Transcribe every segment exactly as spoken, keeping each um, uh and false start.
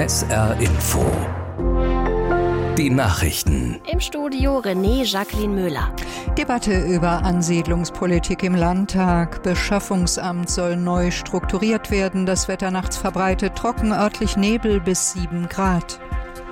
S R Info. Die Nachrichten. Im Studio René Jacqueline Müller. Debatte über Ansiedlungspolitik im Landtag. Beschaffungsamt soll neu strukturiert werden. Das Wetter nachts verbreitet trocken, örtlich Nebel bis sieben Grad.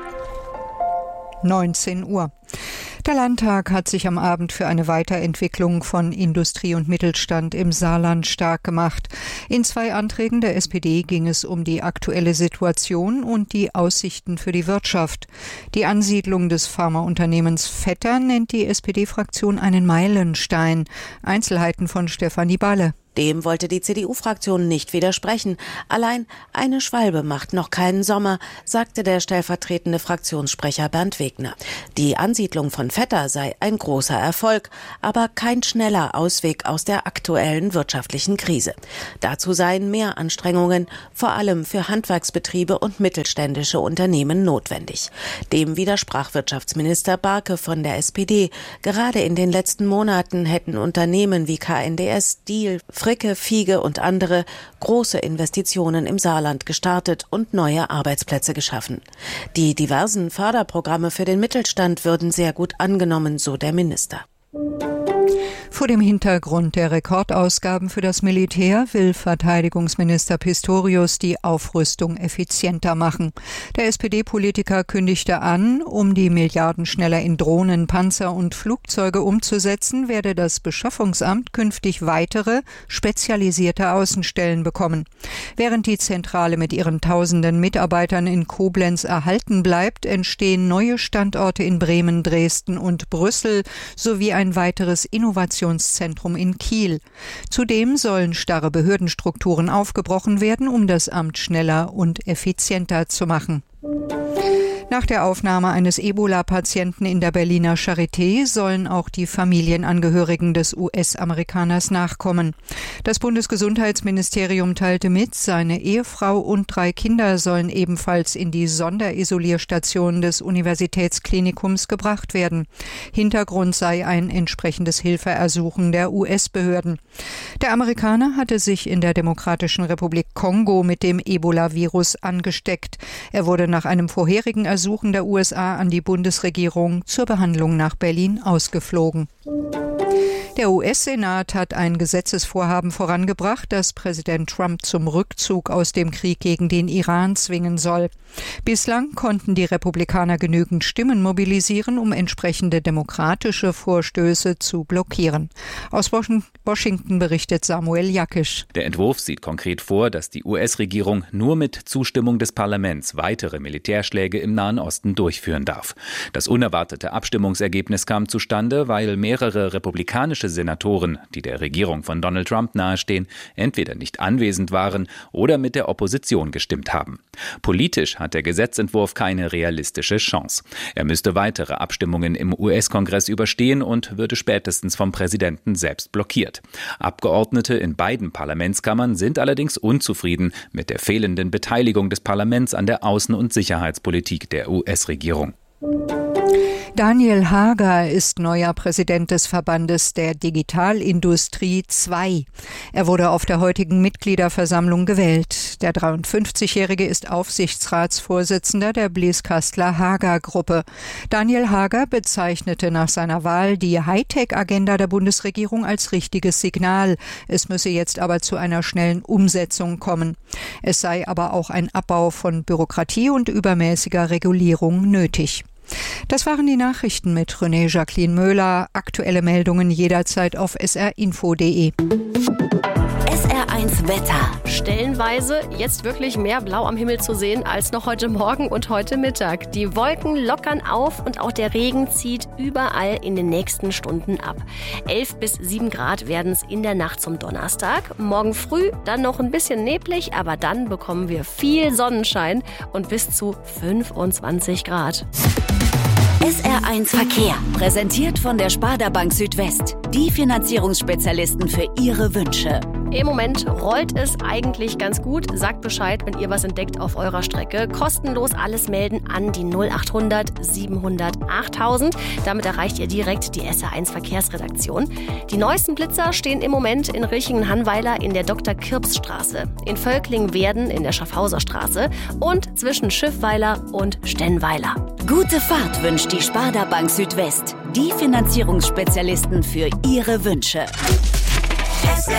neunzehn Uhr. Der Landtag hat sich am Abend für eine Weiterentwicklung von Industrie und Mittelstand im Saarland stark gemacht. In zwei Anträgen der S P D ging es um die aktuelle Situation und die Aussichten für die Wirtschaft. Die Ansiedlung des Pharmaunternehmens Vetter nennt die S P D-Fraktion einen Meilenstein. Einzelheiten von Stefanie Balle. Dem wollte die C D U-Fraktion nicht widersprechen. Allein eine Schwalbe macht noch keinen Sommer, sagte der stellvertretende Fraktionssprecher Bernd Wegner. Die Ansiedlung von Vetter sei ein großer Erfolg, aber kein schneller Ausweg aus der aktuellen wirtschaftlichen Krise. Dazu seien mehr Anstrengungen, vor allem für Handwerksbetriebe und mittelständische Unternehmen, notwendig. Dem widersprach Wirtschaftsminister Barke von der S P D. Gerade in den letzten Monaten hätten Unternehmen wie K N D S, Diehl, Fricke, Fiege und andere große Investitionen im Saarland gestartet und neue Arbeitsplätze geschaffen. Die diversen Förderprogramme für den Mittelstand würden sehr gut angenommen, so der Minister. Vor dem Hintergrund der Rekordausgaben für das Militär will Verteidigungsminister Pistorius die Aufrüstung effizienter machen. Der S P D-Politiker kündigte an, um die Milliarden schneller in Drohnen, Panzer und Flugzeuge umzusetzen, werde das Beschaffungsamt künftig weitere, spezialisierte Außenstellen bekommen. Während die Zentrale mit ihren tausenden Mitarbeitern in Koblenz erhalten bleibt, entstehen neue Standorte in Bremen, Dresden und Brüssel sowie ein weiteres Innovationszentrum in Kiel. Zudem sollen starre Behördenstrukturen aufgebrochen werden, um das Amt schneller und effizienter zu machen. Nach der Aufnahme eines Ebola-Patienten in der Berliner Charité sollen auch die Familienangehörigen des U S-Amerikaners nachkommen. Das Bundesgesundheitsministerium teilte mit, seine Ehefrau und drei Kinder sollen ebenfalls in die Sonderisolierstation des Universitätsklinikums gebracht werden. Hintergrund sei ein entsprechendes Hilfeersuchen der U S-Behörden. Der Amerikaner hatte sich in der Demokratischen Republik Kongo mit dem Ebola-Virus angesteckt. Er wurde nach einem vorherigen Ersuchen der U S A an die Bundesregierung zur Behandlung nach Berlin ausgeflogen. Der U S-Senat hat ein Gesetzesvorhaben vorangebracht, das Präsident Trump zum Rückzug aus dem Krieg gegen den Iran zwingen soll. Bislang konnten die Republikaner genügend Stimmen mobilisieren, um entsprechende demokratische Vorstöße zu blockieren. Aus Washington berichtet Samuel Jakisch. Der Entwurf sieht konkret vor, dass die U S-Regierung nur mit Zustimmung des Parlaments weitere Militärschläge im Nahen Osten durchführen darf. Das unerwartete Abstimmungsergebnis kam zustande, weil mehrere republikanische Senatoren, die der Regierung von Donald Trump nahestehen, entweder nicht anwesend waren oder mit der Opposition gestimmt haben. Politisch hat der Gesetzentwurf keine realistische Chance. Er müsste weitere Abstimmungen im U S-Kongress überstehen und würde spätestens vom Präsidenten selbst blockiert. Abgeordnete in beiden Parlamentskammern sind allerdings unzufrieden mit der fehlenden Beteiligung des Parlaments an der Außen- und Sicherheitspolitik der U S-Regierung. Daniel Hager ist neuer Präsident des Verbandes der Digitalindustrie zwei. Er wurde auf der heutigen Mitgliederversammlung gewählt. Der dreiundfünfzigjährige ist Aufsichtsratsvorsitzender der Blieskastler-Hager-Gruppe. Daniel Hager bezeichnete nach seiner Wahl die Hightech-Agenda der Bundesregierung als richtiges Signal. Es müsse jetzt aber zu einer schnellen Umsetzung kommen. Es sei aber auch ein Abbau von Bürokratie und übermäßiger Regulierung nötig. Das waren die Nachrichten mit René Jacqueline Müller. Aktuelle Meldungen jederzeit auf s r info punkt d e. S R eins Wetter. Stellenweise jetzt wirklich mehr Blau am Himmel zu sehen als noch heute Morgen und heute Mittag. Die Wolken lockern auf und auch der Regen zieht überall in den nächsten Stunden ab. elf bis sieben Grad werden es in der Nacht zum Donnerstag. Morgen früh dann noch ein bisschen neblig, aber dann bekommen wir viel Sonnenschein und bis zu fünfundzwanzig Grad. S R eins Verkehr, präsentiert von der Sparda Bank Südwest. Die Finanzierungsspezialisten für Ihre Wünsche. Im Moment rollt es eigentlich ganz gut. Sagt Bescheid, wenn ihr was entdeckt auf eurer Strecke. Kostenlos alles melden an die null acht hundert siebenhundert achttausend. Damit erreicht ihr direkt die S R eins Verkehrsredaktion. Die neuesten Blitzer stehen im Moment in Richingen-Hannweiler in der Doktor-Kirps-Straße, in Völkling-Werden in der Schaffhauser Straße und zwischen Schiffweiler und Stennweiler. Gute Fahrt wünscht die Sparda Bank Südwest. Die Finanzierungsspezialisten für Ihre Wünsche. S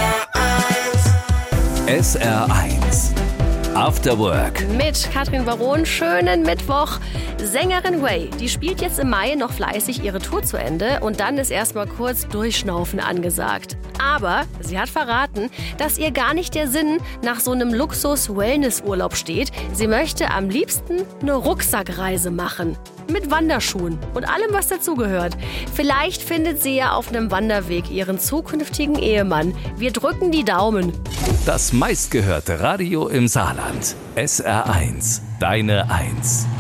R eins After Work Mit Katrin Baron, schönen Mittwoch. Sängerin Way, die spielt jetzt im Mai noch fleißig ihre Tour zu Ende und dann ist erstmal kurz Durchschnaufen angesagt. Aber sie hat verraten, dass ihr gar nicht der Sinn nach so einem Luxus-Wellness-Urlaub steht. Sie möchte am liebsten eine Rucksackreise machen. Mit Wanderschuhen und allem, was dazugehört. Vielleicht findet sie ja auf einem Wanderweg ihren zukünftigen Ehemann. Wir drücken die Daumen. Das meistgehörte Radio im Saarland. S R eins, deine Eins.